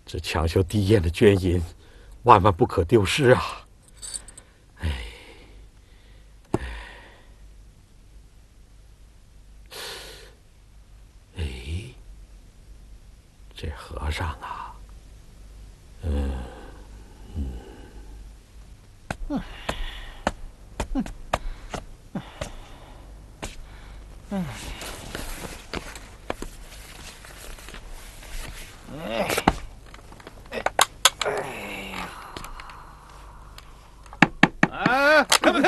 这抢修地堰的捐银，万万不可丢失啊！这和尚啊， 开门！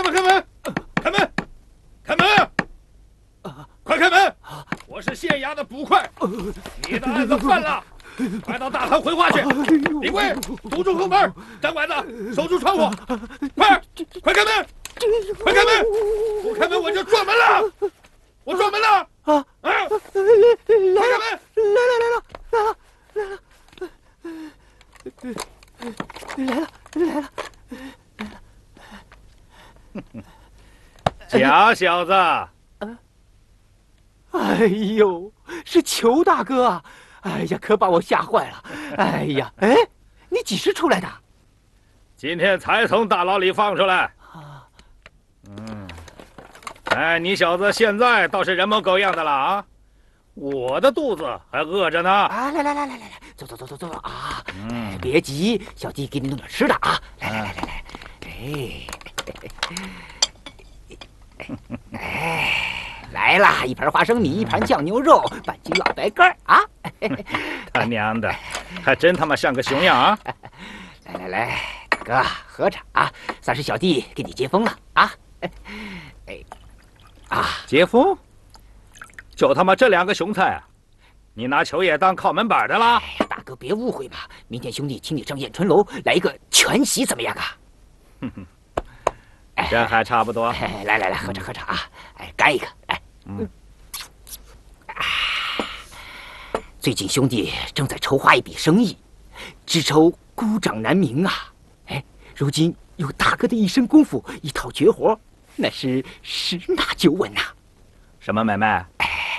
快开门！我是县衙的捕快，你的案子犯了，快到大堂回话去。李贵，堵住后门，张拐子守住窗户，快开门！快开门！不开门我就撞门了！我撞门了！快开门！ 来了！ 假小子！ 哎呦，是裘大哥啊！哎呀，可把我吓坏了！哎呀，你几时出来的？ 今天才从大牢里放出来。你小子现在倒是人模狗样的了啊！我的肚子还饿着呢。 啊，来，走啊！别急，小弟给你弄点吃的啊！来，来了一盘花生米，一盘酱牛肉，半斤老白干啊！ 他娘的，还真他妈像个熊样啊！ 来，大哥喝着啊，算是小弟给你接风了啊！ 接风？就他妈这两个熊菜啊！你拿球爷当靠门板的啦？ 哎呀，大哥别误会嘛，明天兄弟请你上燕春楼来一个全席，怎么样啊？ 这还差不多。 来，喝着啊！干一个！最近兄弟正在筹划一笔生意，只愁孤掌难鸣啊！如今有大哥的一身功夫，一套绝活，那是十拿九稳呐！ 什么买卖？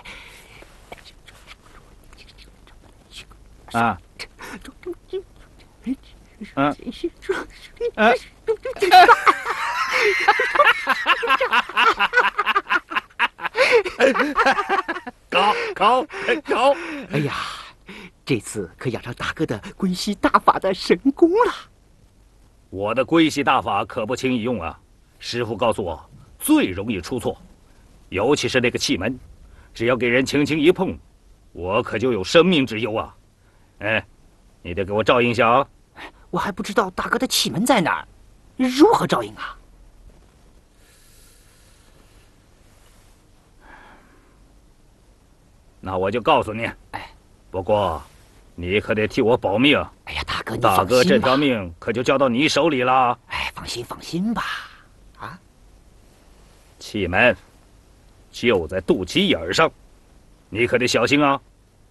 搞！ 哎呀，这次可养成大哥的龟息大法的神功了。 我的龟息大法可不轻易用啊！师傅告诉我，最容易出错，尤其是那个气门，只要给人轻轻一碰，我可就有生命之忧啊！你得给我照应下啊！ 我还不知道大哥的气门在哪儿，如何照应啊？ 那我就告诉你。不过你可得替我保命。 哎呀，大哥，你大哥这条命可就交到你手里了。 放心吧。 气门就在肚脐眼上，你可得小心啊！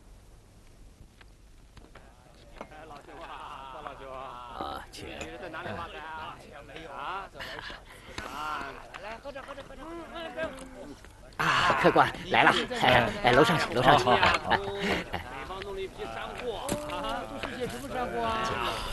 客官来了，楼上请。 北方弄了一批山货啊，这是些什么山货啊？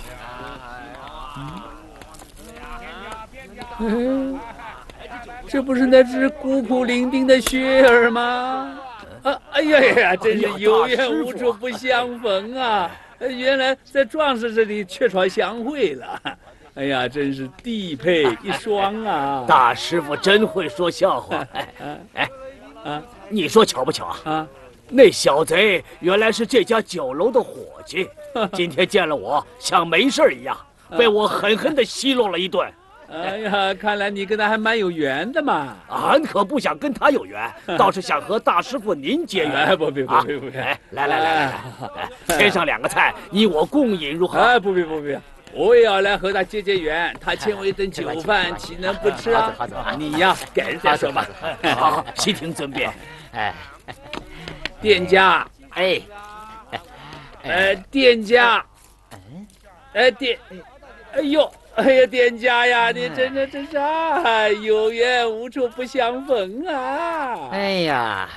这不是那只孤苦伶仃的雪儿吗？哎呀，真是有缘无处不相逢啊！原来在壮士这里鹊床相会了。哎呀，真是地配一双啊！ 大师傅真会说笑话。你说巧不巧啊？那小贼原来是这家酒楼的伙计，今天见了我像没事一样，被我狠狠地奚落了一顿。 哎呀，看来你跟他还蛮有缘的嘛。 俺可不想跟他有缘，倒是想和大师傅您结缘。 不必。 来，添上2个菜，你我共饮如何？ 不必。我也要来和他结缘，他请我一顿酒饭，岂能不吃啊？你呀，改日再说吧。 好，悉听尊便。 店家，店家，店家呀，你真是有缘无处不相逢啊！ 哎呀。